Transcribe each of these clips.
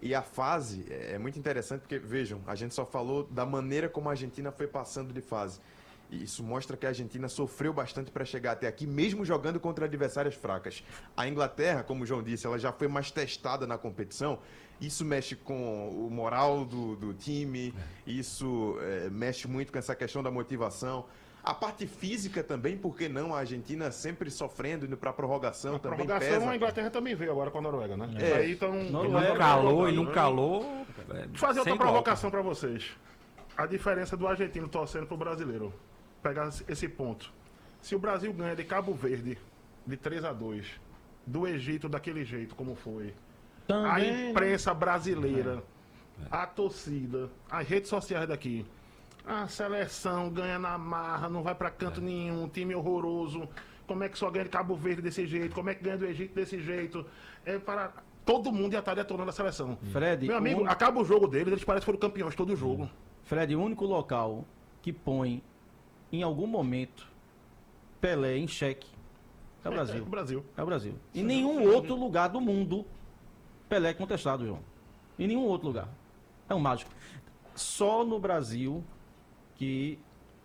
E a fase é muito interessante porque, vejam, a gente só falou da maneira como a Argentina foi passando de fase. E isso mostra que a Argentina sofreu bastante para chegar até aqui, mesmo jogando contra adversárias fracas. A Inglaterra, como o João disse, ela já foi mais testada na competição. Isso mexe com o moral do time, isso mexe muito com essa questão da motivação. A parte física também, por que não? A Argentina sempre sofrendo, indo para a prorrogação também pesa. A Inglaterra também veio agora com a Noruega, né? É. Aí então, Não calou e não calou. Deixa eu fazer outra provocação para vocês. A diferença do argentino torcendo pro brasileiro. Pegar esse ponto. Se o Brasil ganha de Cabo Verde de 3-2, do Egito daquele jeito como foi, Também, a imprensa brasileira, a torcida, as redes sociais daqui, a seleção ganha na marra, não vai pra canto nenhum, time horroroso, como é que só ganha de Cabo Verde desse jeito, como é que ganha do Egito desse jeito, para todo mundo ia estar detonando a seleção. Fred, Meu amigo, acaba o jogo deles, eles parecem que foram campeões todo o jogo. Fred, o único local que põe em algum momento Pelé em xeque é o Brasil. É o Brasil. É o Brasil. Em nenhum outro lugar do mundo Pelé é contestado, João. Em nenhum outro lugar. É um mágico. Só no Brasil que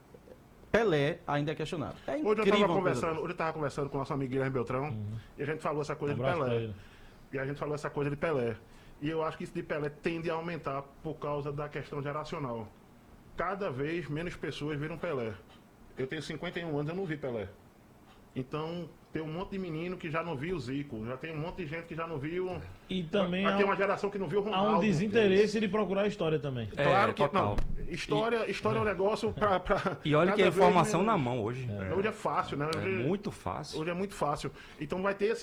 Pelé ainda é questionado. É incrível. Hoje eu estava conversando com o nosso amigo Guilherme Beltrão e a gente falou essa coisa de Pelé. E a gente falou essa coisa de Pelé. E eu acho que isso de Pelé tende a aumentar por causa da questão geracional. Cada vez menos pessoas viram Pelé. Eu tenho 51 anos, eu não vi Pelé. Então, tem um monte de menino que já não viu o Zico. Já tem um monte de gente que já não viu... E também tem uma geração que não viu o Ronaldo. Há um desinteresse de procurar a história também. Claro que total. não. História é um negócio pra E olha que a cada vez informação menos. na mão hoje. Hoje é fácil, né? É Hoje, muito fácil. hoje é muito fácil. Então vai ter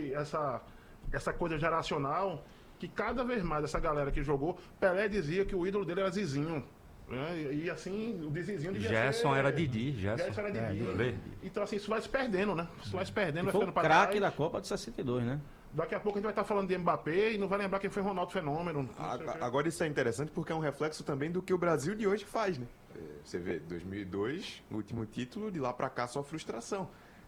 essa coisa geracional que cada vez mais essa galera que jogou... Pelé dizia que o ídolo dele era Zizinho. E assim, o Zizinho devia Gerson ser... era Didi. Gerson era Didi. Então assim, isso vai se perdendo, né? Isso vai se perdendo, vai Foi ficando o pra craque trás. da Copa de 62, né? Daqui a pouco a gente vai estar falando de Mbappé e não vai lembrar quem foi Ronaldo Fenômeno. Agora isso é interessante porque é um reflexo também do que o Brasil de hoje faz, né? Você vê, 2002, último título, de lá pra cá só frustração.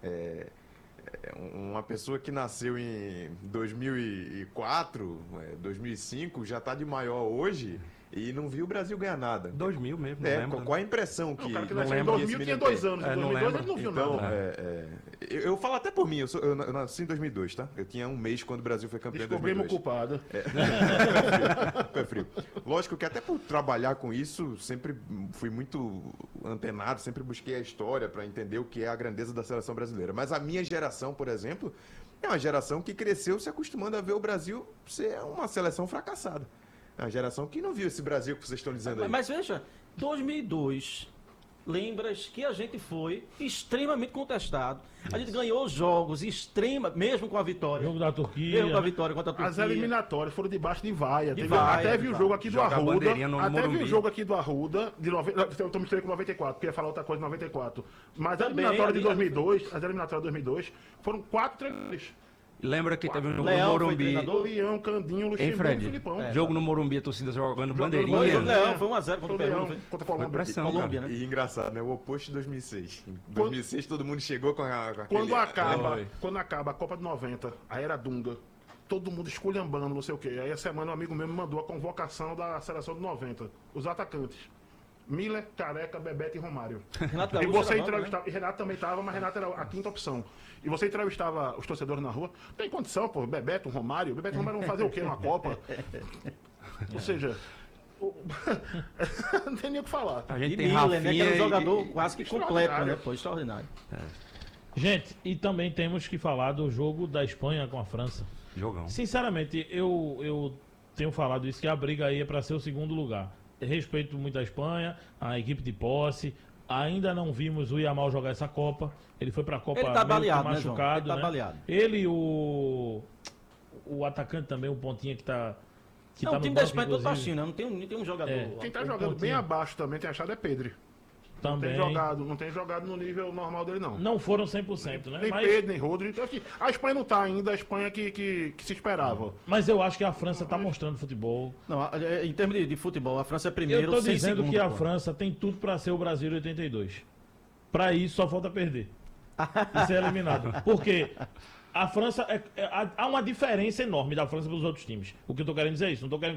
Uma pessoa que nasceu em 2004, 2005, já tá de maior hoje e não viu o Brasil ganhar nada. 2000 mesmo, não lembro. Qual a impressão que... O cara que não nasceu em lembro. 2000 tinha 2 anos. Em não 2002 lembro. ele não viu Então, nada. eu falo até por mim, eu nasci em 2002, tá? Eu tinha um mês quando o Brasil foi campeão em Descobrimos o 2002. culpado. Foi frio. Lógico que até por trabalhar com isso, sempre fui muito antenado, sempre busquei a história para entender o que é a grandeza da seleção brasileira. Mas a minha geração, por exemplo, é uma geração que cresceu se acostumando a ver o Brasil ser uma seleção fracassada. É uma geração que não viu esse Brasil que vocês estão dizendo aí. Mas veja, 2002, lembras que a gente foi extremamente contestado. A gente ganhou jogos mesmo com a vitória. Jogo da Turquia. Mesmo com a vitória contra a Turquia. As eliminatórias foram debaixo de vaia. vaia, Vi o jogo aqui do Joga a Arruda. bandeirinha no Até vi Morumbi. o jogo aqui do Arruda. Eu tô misturando com 94, porque ia falar outra coisa de 94. Mas a Também, eliminatória de ali- 2002, as eliminatórias de 2002, foram 4 treinadores. Lembra que teve um jogo no Leão foi Morumbi. treinador? Leão, Candinho, Hein, Luxemburgo e Fred? Filipão. Jogo no Morumbi, a torcida jogando Foi, bandeirinha. Leão, foi 1x0 contra Foi o o Peru. Leão não foi? contra a Foi Colômbia. pressão, Colômbia, cara. né? E engraçado, né? O oposto de 2006. Em 2006 todo mundo chegou com aquele... Quando acaba a Copa de 90, a era Dunga, todo mundo esculhambando, não sei o quê. Aí a semana um amigo meu me mandou a convocação da seleção de 90. Os atacantes. Miller, Careca, Bebeto e Romário. Renato E Gaúcho você era banco, entrevistava, e Renato também estava, mas Renato era a quinta opção. E você entrevistava os torcedores na rua, tem condição, pô, Bebeto, Romário vão fazer o quê numa Copa? Ou seja, não tem nem o que falar. A gente E tem Miller, né, que Rafinha era um e- jogador quase que completo, extraordinário. né? Pô, extraordinário. Gente, e também temos que falar do jogo da Espanha com a França. Jogão. Sinceramente, eu tenho falado isso, que a briga aí é para ser o segundo lugar. Respeito muito a Espanha, a equipe de posse. Ainda não vimos o Yamal jogar essa Copa. Ele foi para a Copa Ele tá meio que baleado, né, João? machucado, Ele tá né? baleado. Ele e o atacante também, o pontinha que tá Não, no o time da banco, Espanha é todo inclusive. baixinho, né? Não tem um jogador. Quem tá o jogando bem pontinho. abaixo também, tem achado, é Pedro. Também. Não tem jogado no nível normal dele, não. Não foram 100%, né? Nem Pedro, nem Rodri. Então, assim, a Espanha não tá ainda a Espanha que se esperava. Mas eu acho que a França tá mostrando futebol. Não, em termos de futebol, a França é Eu primeiro, tô sem dizendo segundo, que a pô. França tem tudo pra ser o Brasil de 82. Pra isso só falta perder. E ser eliminado. Porque a França há uma diferença enorme da França para os outros times. O que eu tô querendo dizer é isso. Não tô querendo